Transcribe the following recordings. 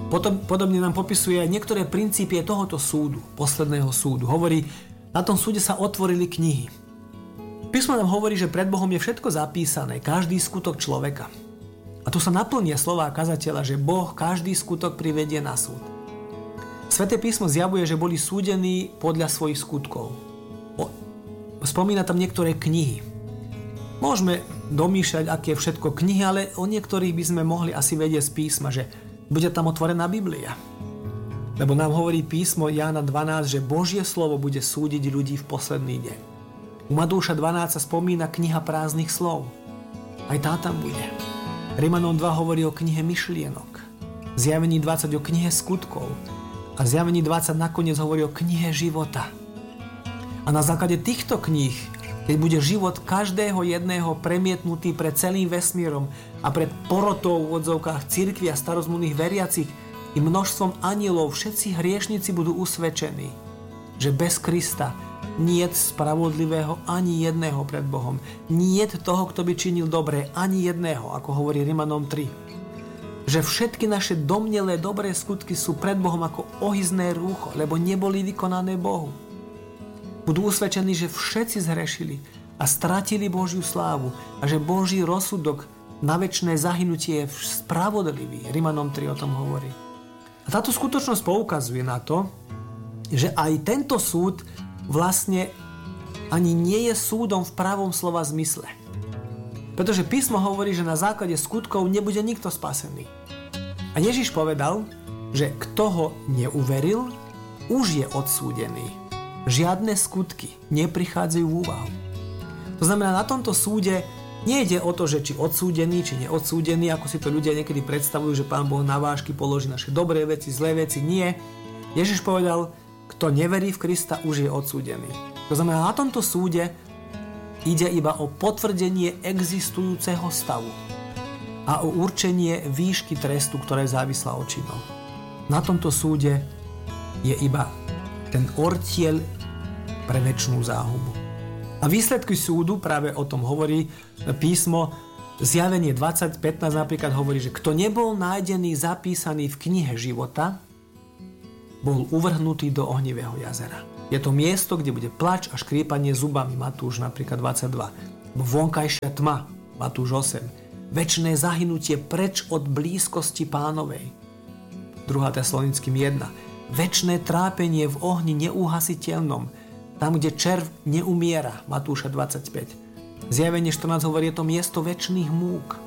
Podobne nám popisuje aj niektoré princípy tohoto súdu, posledného súdu. Hovorí, na tom súde sa otvorili knihy. Písmo nám hovorí, že pred Bohom je všetko zapísané, každý skutok človeka. A tu sa naplnia slová kazateľa, že Boh každý skutok privedie na súd. Sväté písmo zjavuje, že boli súdení podľa svojich skutkov. Spomína tam niektoré knihy. Môžeme domýšľať, aké je všetko knihy, ale o niektorých by sme mohli asi vedieť z písma, že bude tam otvorená Biblia. Lebo nám hovorí písmo Jána 12, že Božie slovo bude súdiť ľudí v posledný deň. U Matúša 12 sa spomína kniha prázdnych slov. Aj tá tam bude. Rimanom 2 hovorí o knihe myšlienok. Zjavení 20 o knihe skutkov. A Zjavení 20 nakoniec hovorí o knihe života. A na základe týchto kníh, keď bude život každého jedného premietnutý pred celým vesmírom a pred porotou v odzovkách cirkvi a starozmluvných veriacich i množstvom anielov, všetci hriešnici budú usvedčení, že bez Krista niet spravodlivého ani jedného pred Bohom. Niet toho, kto by činil dobré, ani jedného, ako hovorí Rimanom 3. Že všetky naše domnelé dobré skutky sú pred Bohom ako ohyzné rúcho, lebo neboli vykonané Bohu. Budú usvedčení, že všetci zhrešili a stratili Božiu slávu a že Boží rozsudok na večné zahynutie je spravodlivý. Rimanom 3 o tom hovorí. A táto skutočnosť poukazuje na to, že aj tento súd vlastne ani nie je súdom v pravom slova zmysle. Pretože písmo hovorí, že na základe skutkov nebude nikto spasený. A Ježiš povedal, že kto ho neuveril, už je odsúdený. Žiadne skutky neprichádzajú v úvahu. To znamená, na tomto súde nejde o to, že či odsúdený, či neodsúdený, ako si to ľudia niekedy predstavujú, že Pán Boh na vážky položí naše dobré veci, zlé veci. Nie. Ježiš povedal, kto neverí v Krista, už je odsúdený. To znamená, na tomto súde ide iba o potvrdenie existujúceho stavu a o určenie výšky trestu, ktorá je závislá od činov. Na tomto súde je iba ten ortiel pre večnú záhubu. A výsledky súdu práve o tom hovorí písmo. Zjavenie 20:15 napríklad hovorí, že kto nebol nájdený zapísaný v knihe života, bol uvrhnutý do ohnivého jazera. Je to miesto, kde bude plač a škriepanie zubami, Matúš napríklad 22. Vonkajšia tma, Matúš 8. Večné zahynutie preč od blízkosti Pánovej, 2. Tesalonickým 1. Večné trápenie v ohni neúhasiteľnom, tam, kde červ neumiera, Matúša 25. Zjavenie 14 hovorí, je to miesto večných múk.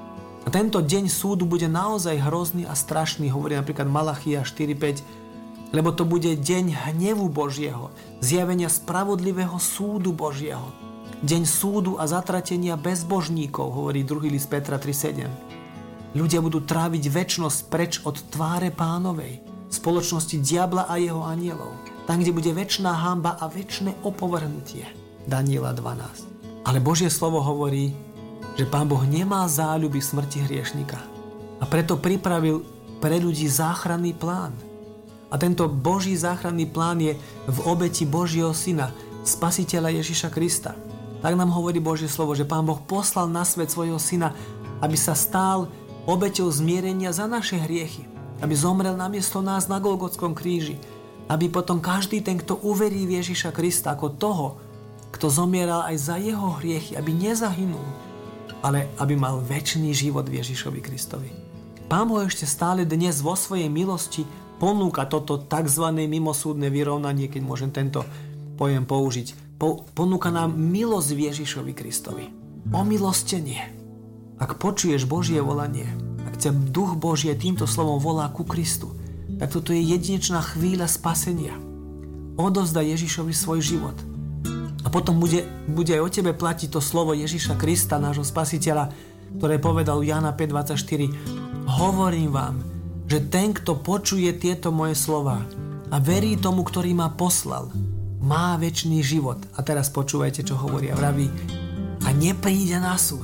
A tento deň súdu bude naozaj hrozný a strašný, hovorí napríklad Malachia 4:5, lebo to bude deň hnevu Božieho, zjavenia spravodlivého súdu Božieho. Deň súdu a zatratenia bezbožníkov, hovorí 2. list Petra 3:7. Ľudia budú tráviť večnosť preč od tváre Pánovej, spoločnosti diabla a jeho anielov. Tam, kde bude večná hanba a večné opovrhnutie. Daniela 12. Ale Božie slovo hovorí, že Pán Boh nemá záľuby v smrti hriešnika. A preto pripravil pre ľudí záchranný plán. A tento Boží záchranný plán je v obeti Božieho Syna, Spasiteľa Ježiša Krista. Tak nám hovorí Božie slovo, že Pán Boh poslal na svet svojho Syna, aby sa stál obeťou zmierenia za naše hriechy. Aby zomrel namiesto nás na Golgotskom kríži. Aby potom každý ten, kto uverí v Ježiša Krista ako toho, kto zomieral aj za jeho hriechy, aby nezahynul, ale aby mal večný život v Ježišovi Kristovi. Pán Boh ešte stále dnes vo svojej milosti ponúka toto tzv. Mimosúdne vyrovnanie, keď môžem tento pojem použiť. Ponúka nám milosť v Ježišovi Kristovi. Omilostenie. Ak počuješ Božie volanie, ak ťa Duch Boží týmto slovom volá ku Kristu, tak toto je jedinečná chvíľa spasenia. Odovzdaj Ježišovi svoj život. A potom bude aj o tebe platiť to slovo Ježiša Krista, nášho Spasiteľa, ktoré povedal Jana 5:24. Hovorím vám, že ten, kto počuje tieto moje slova a verí tomu, ktorý ma poslal, má večný život. A teraz počúvajte, čo hovorí a vraví. A nepríde na súd,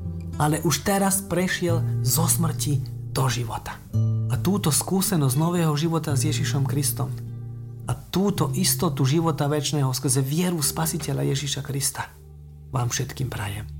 ale už teraz prešiel zo smrti do života. A túto skúsenosť nového života s Ježišom Kristom a túto istotu života večného skrze vieru Spasiteľa Ježiša Krista vám všetkým prajem.